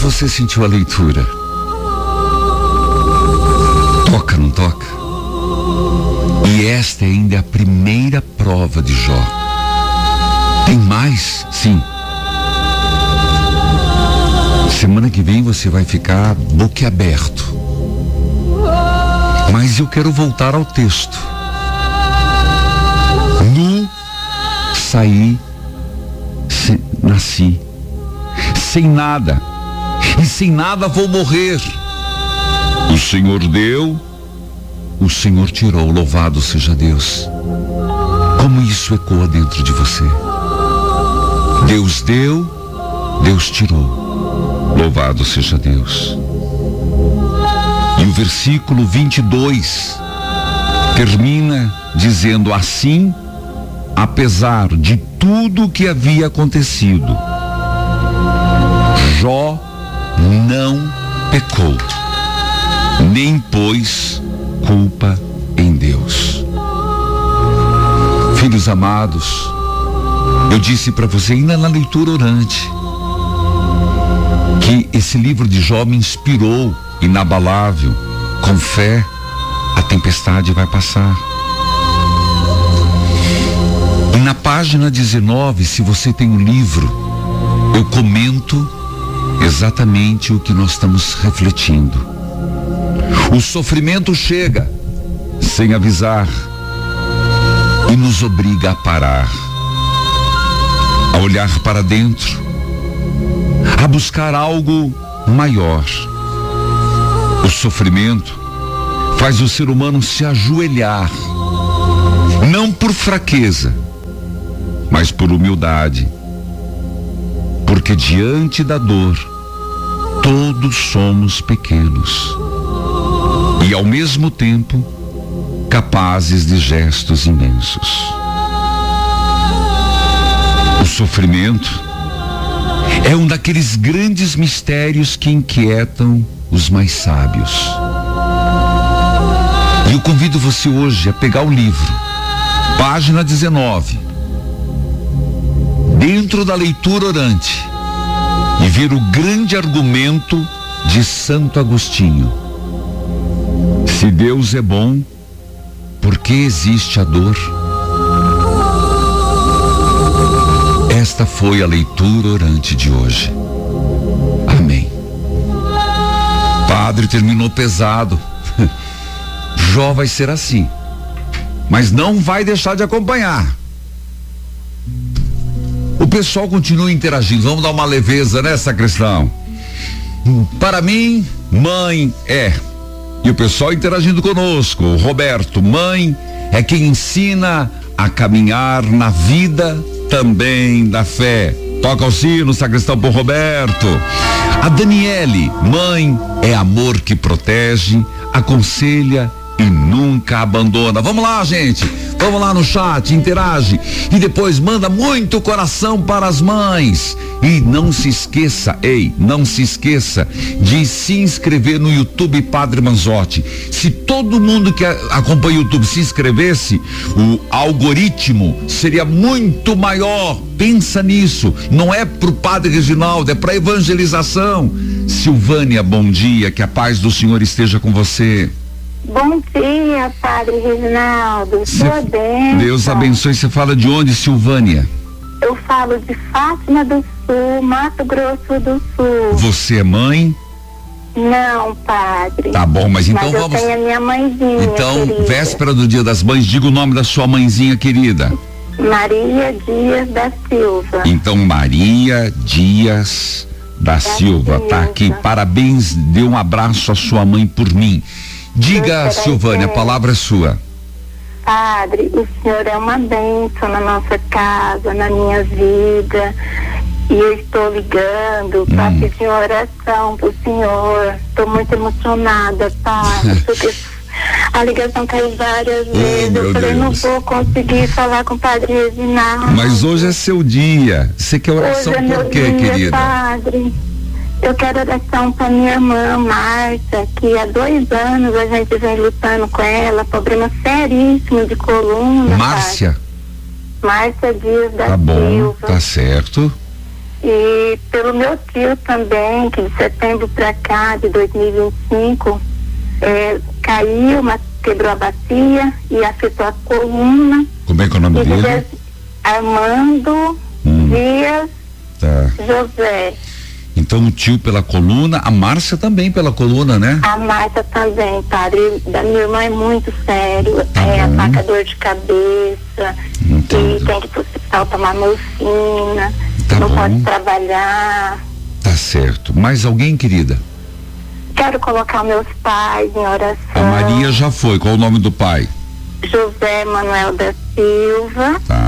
você sentiu a leitura? Toca, não toca? E esta ainda é a primeira prova de Jó. Tem mais? Sim. Semana que vem você vai ficar boquiaberto. Mas eu quero voltar ao texto. Nu saí, nasci. Sem nada. E sem nada vou morrer. O Senhor deu, o Senhor tirou. Louvado seja Deus. Como isso ecoa dentro de você. Deus deu, Deus tirou. Louvado seja Deus. E o versículo 22 termina dizendo assim: apesar de tudo que havia acontecido, Jó não pecou, nem pôs culpa em Deus. Filhos amados, eu disse para você ainda na leitura orante que esse livro de Jó me inspirou, inabalável, com fé, a tempestade vai passar. E na página 19, se você tem um livro, eu comento exatamente o que nós estamos refletindo. O sofrimento chega sem avisar e nos obriga a parar, a olhar para dentro, a buscar algo maior. O sofrimento faz o ser humano se ajoelhar, não por fraqueza, mas por humildade, porque diante da dor todos somos pequenos e ao mesmo tempo capazes de gestos imensos. O sofrimento é um daqueles grandes mistérios que inquietam os mais sábios. E eu convido você hoje a pegar o livro, página 19, dentro da leitura orante, e ver o grande argumento de Santo Agostinho. Se Deus é bom, por que existe a dor? Esta foi a leitura orante de hoje. Amém. Padre, terminou pesado. Jó vai ser assim, mas não vai deixar de acompanhar. O pessoal continua interagindo. Vamos dar uma leveza, né, sacristão? Para mim, mãe é. E o pessoal interagindo conosco. O Roberto, mãe é quem ensina a caminhar na vida também da fé. Toca o sino, sacristão, por Roberto. A Daniele, mãe é amor que protege, aconselha e nunca abandona. Vamos lá, gente. Vamos lá no chat, interage e depois manda muito coração para as mães. E não se esqueça, não se esqueça de se inscrever no YouTube Padre Manzotti. Se todo mundo que acompanha o YouTube se inscrevesse, o algoritmo seria muito maior. Pensa nisso. Não é pro Padre Reginaldo, é pra evangelização. Silvânia, bom dia, que a paz do Senhor esteja com você. Bom dia, Padre Reginaldo. Sua bênção. Deus abençoe. Você fala de onde, Silvânia? Eu falo de Fátima do Sul, Mato Grosso do Sul. Você é mãe? Não, padre. Tá bom, mas então vamos. Eu tenho a minha mãezinha. Então, querida. véspera do Dia das Mães, diga o nome da sua mãezinha querida. Maria Dias da Silva. Então, Maria Dias da Silva, tá aqui. Parabéns, dê um abraço à sua mãe por mim. Diga, Silvânia, a palavra é sua. Padre, o Senhor é uma bênção na nossa casa, na minha vida. E eu estou ligando para pedir oração pro Senhor. Estou muito emocionada, Padre, porque a ligação caiu várias vezes. Eu falei, não vou conseguir falar com o Padre Reginaldo. Mas hoje é seu dia. Você quer oração por quê, querida? Padre, eu quero oração para minha irmã Márcia, que há 2 anos a gente vem lutando com ela, problema seríssimo de coluna. Márcia? Márcia Dias da Silva. Tá bom, Silva. tá certo. E pelo meu tio também, que de setembro para cá, de 2025, caiu, mas quebrou a bacia e afetou a coluna. Como é que é o nome dele? Armando Dias José. Então o tio pela coluna, a Márcia também pela coluna, né? A Márcia também, padre. Da minha irmã é muito sério. Ataca dor de cabeça. Entendo. E tem que ir pro hospital tomar morfina. Tá não bom. pode trabalhar. Tá certo. Mais alguém, querida? Quero colocar meus pais em oração. A Maria já foi. Qual o nome do pai? José Manuel da Silva. Tá.